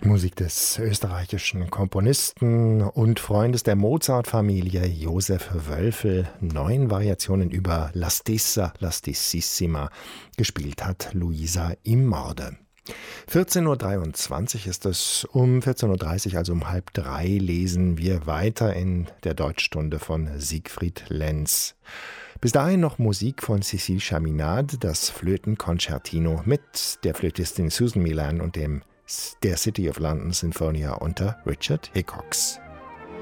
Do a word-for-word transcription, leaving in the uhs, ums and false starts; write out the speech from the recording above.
Musik des österreichischen Komponisten und Freundes der Mozart-Familie Josef Wölfel. Neun Variationen über La Stessa, La Stessissima gespielt hat Luisa Immorde. vierzehn Uhr dreiundzwanzig ist es, um vierzehn Uhr dreißig, also um halb drei, lesen wir weiter in der Deutschstunde von Siegfried Lenz. Bis dahin noch Musik von Cécile Chaminade, das Flötenkonzertino mit der Flötistin Susan Milan und dem der City of London Sinfonia unter Richard Hickox.